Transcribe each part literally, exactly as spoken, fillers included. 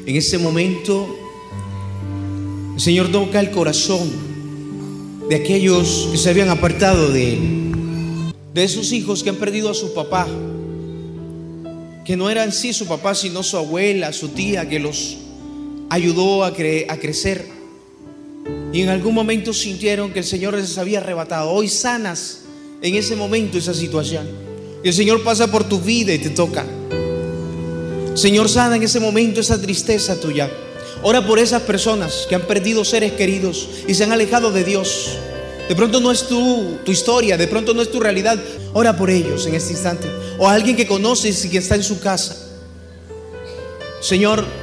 En ese momento, el Señor toca el corazón de aquellos que se habían apartado de Él, de esos hijos que han perdido a su papá, que no era en sí su papá, sino su abuela, su tía, que los ayudó a, cre- a crecer. Y en algún momento sintieron que el Señor les había arrebatado. Hoy sanas en ese momento esa situación. Y el Señor pasa por tu vida y te toca. Señor, sana en ese momento esa tristeza tuya. Ora por esas personas que han perdido seres queridos y se han alejado de Dios. De pronto no es tu, tu historia, de pronto no es tu realidad. Ora por ellos en este instante. O a alguien que conoces y que está en su casa. Señor,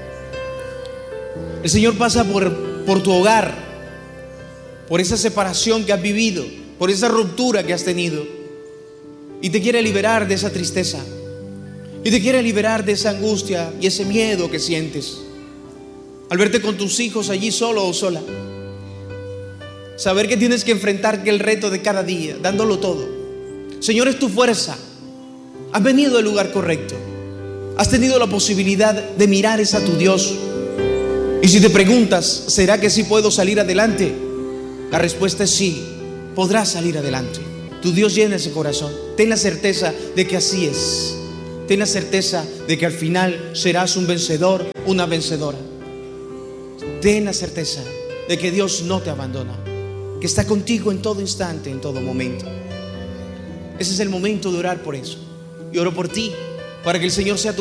el Señor pasa por, por tu hogar, por esa separación que has vivido, por esa ruptura que has tenido, y te quiere liberar de esa tristeza, y te quiere liberar de esa angustia y ese miedo que sientes al verte con tus hijos allí solo o sola. Saber que tienes que enfrentar el reto de cada día, dándolo todo. Señor, es tu fuerza. Has venido al lugar correcto. Has tenido la posibilidad de mirar es a tu Dios. Y si te preguntas, ¿será que sí puedo salir adelante? La respuesta es sí, podrás salir adelante. Tu Dios llena ese corazón. Ten la certeza de que así es. Ten la certeza de que al final serás un vencedor, una vencedora. Ten la certeza de que Dios no te abandona, que está contigo en todo instante, en todo momento. Ese es el momento de orar por eso. Y oro por ti, para que el Señor sea tu